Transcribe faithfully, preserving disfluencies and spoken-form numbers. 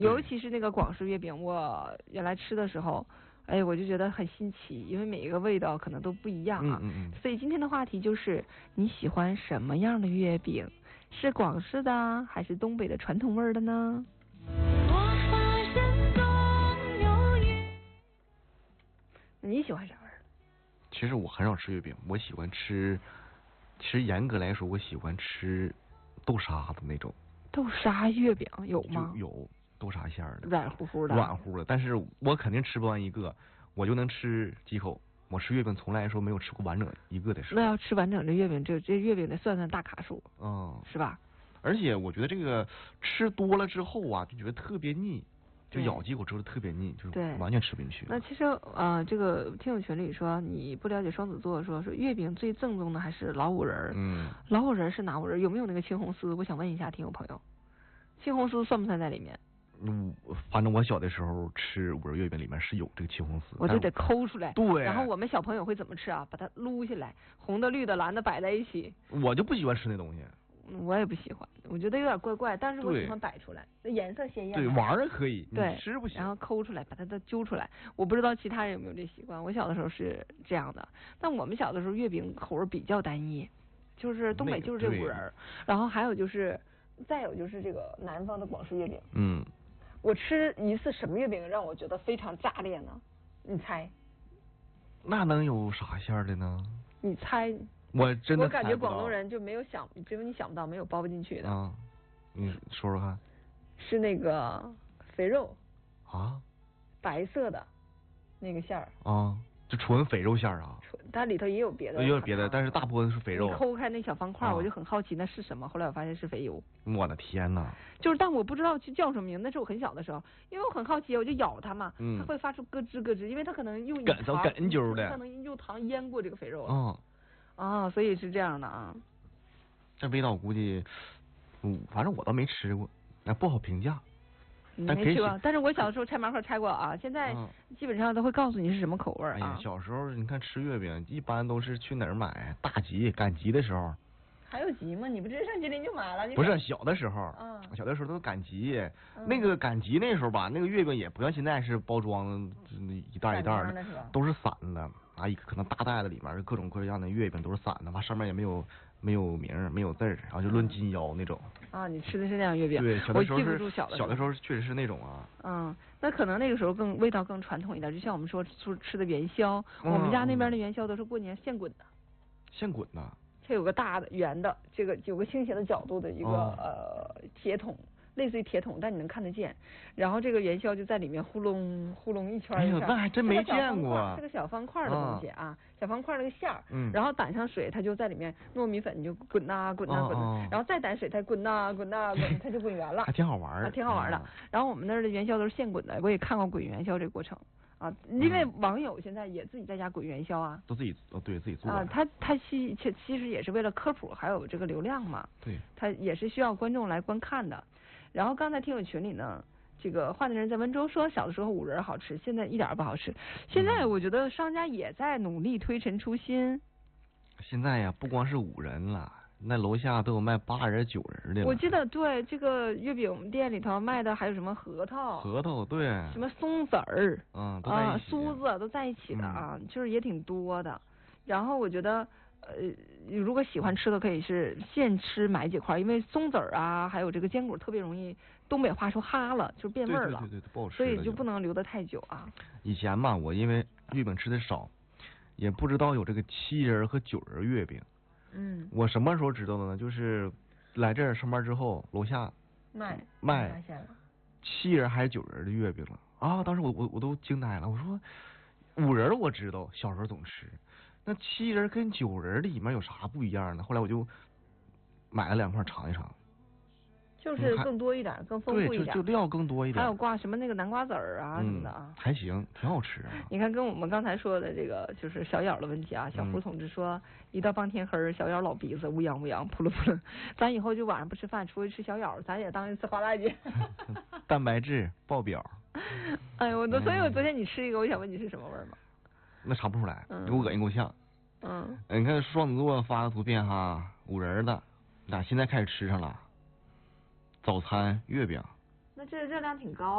尤其是那个广式月饼，我原来吃的时候，哎，我就觉得很新奇，因为每一个味道可能都不一样啊。 嗯嗯嗯。 所以今天的话题就是你喜欢什么样的月饼？是广式的还是东北的传统味的呢？你喜欢啥味儿？ 其实我很少吃月饼，我喜欢吃，其实严格来说，我喜欢吃豆沙的那种。 豆沙月饼有吗？ 有豆沙馅儿的， 软乎乎的。 软乎的，但是我肯定吃不完一个，我就能吃几口。我吃月饼从来说没有吃过完整一个的时候。 那要吃完整的月饼，这这月饼得算算大卡数， 嗯， 是吧？ 而且我觉得这个吃多了之后啊，就觉得特别腻。就咬几口之后特别腻，就是完全吃不进去。 那其实呃，这个听友群里说你不了解双子座，说说月饼最正宗的还是老五仁。 嗯， 老五仁是哪五仁？有没有那个青红丝？我想问一下听友朋友，青红丝算不算在里面？ 嗯，反正我小的时候吃五仁月饼里面是有这个青红丝， 我就得抠出来。 对。 然后我们小朋友会怎么吃啊？把它撸下来，红的、绿的、蓝的摆在一起。 我就不喜欢吃那东西。 我也不喜欢，我觉得有点怪怪，但是我喜欢摆出来，那颜色鲜艳。 对，玩儿可以， 对， 吃不行。 然后抠出来，把它都揪出来。我不知道其他人有没有这习惯，我小的时候是这样的。但我们小的时候月饼口味比较单一，就是东北就是这五仁，然后还有就是，再有就是这个南方的广式月饼。 嗯。 我吃一次什么月饼让我觉得非常炸裂呢？你猜？ 那能有啥馅的呢？ 你猜？ 我真的我感觉广东人就没有想，只有你想不到，没有包不进去的。 啊，你说说看。 是那个肥肉。 啊。 白色的，那个馅儿。 啊，就纯肥肉馅儿啊。 纯，它里头也有别的。 也有别的，但是大部分是肥肉。 你抠开那小方块，我就很好奇那是什么，后来我发现是肥油。 我的天哪！ 就是，但我不知道叫什么名，那是我很小的时候，因为我很好奇，我就咬它嘛， 嗯、 它会发出咯吱咯吱，因为它可能用梗都梗揪的， 可能用糖腌过这个肥肉了。 嗯。 啊，所以是这样的啊。 这味道我估计，嗯，反正我倒没吃过，那不好评价。 你没吃过，但是我小的时候拆盲盒拆过啊，现在基本上都会告诉你是什么口味啊。 哎呀，小时候你看吃月饼，一般都是去哪儿买？大集、赶集的时候。 还有集吗？你不直接上吉林就买了？ 不是小的时候， 嗯， 小的时候都赶集，嗯、那个赶集那时候吧，那个月饼也不像现在是包装一袋一袋的，都是散的啊，可能大袋子里面各种各样的月饼都是散的，完上面也没有没有名没有字儿，然后就论斤腰那种。 啊，你吃的是那样月饼？ 对，小的时候是小的小的时候确实是那种啊。 嗯，那可能那个时候更味道更传统一点，就像我们说吃吃的元宵，嗯、我们家那边的元宵都是过年现滚的。 现滚的。 它有个大的圆的，这个有个倾斜的角度的一个、哦、呃铁桶，类似于铁桶，但你能看得见。然后这个元宵就在里面呼隆呼隆一圈一圈。 哎呦，那还真没见过。 是个小方块的东西啊，哦、小方块那个馅儿， 嗯， 然后打上水，它就在里面糯米粉你就滚呐滚呐滚呐， 哦、 然后再打水，它滚呐滚呐滚，它就滚圆了。 还挺好玩， 还挺好玩的。嗯、然后我们那儿的元宵都是现滚的，我也看过滚元宵这个过程。啊，因为网友现在也自己在家滚元宵啊， 都自己哦，对自己做啊，他他其其其实也是为了科普，还有这个流量嘛， 对， 他也是需要观众来观看的。然后刚才听友群里呢，这个话的人在温州说，小的时候五仁好吃，现在一点不好吃。现在我觉得商家也在努力推陈出新。 嗯、现在呀，不光是五仁了。那楼下都有卖八仁九仁的了。 我记得对这个月饼店里头卖的还有什么核桃， 核桃对， 什么松子儿， 嗯，都啊，酥子都在一起的啊，嗯、就是也挺多的。然后我觉得，呃，如果喜欢吃的可以是现吃买几块，因为松子儿啊，还有这个坚果特别容易东北话说哈了，就变味儿了， 对对 对, 对不好吃， 所以就不能留得太久啊。 以前嘛，我因为月饼吃的少，也不知道有这个七仁和九仁月饼。 嗯， 我什么时候知道的呢？就是来这儿上班之后，楼下卖卖七仁还是九仁的月饼了啊！当时我我我都惊呆了，我说五仁我知道，小时候总吃，那七仁跟九仁里面有啥不一样呢？后来我就买了两块尝一尝。 就是更多一点，嗯、更丰富一点， 对，就就料更多一点。 还有挂什么那个南瓜籽儿啊、嗯、什么的啊， 还行，挺好吃、啊。 你看，跟我们刚才说的这个就是小咬的问题啊。小胡同志说，嗯、一到傍天黑，小咬老鼻子，乌泱乌泱，扑噜扑噜。咱以后就晚上不吃饭，出去吃小咬，咱也当一次花大姐。 蛋白质爆表。 哎呦，我都，所以我昨天你吃一个，我想问你是什么味儿吗？ 那尝不出来， 嗯、 给我恶心够呛。 嗯。 你看双子座发个图片哈，五仁的，那现在开始吃上了。早餐月饼， 那这热量挺高。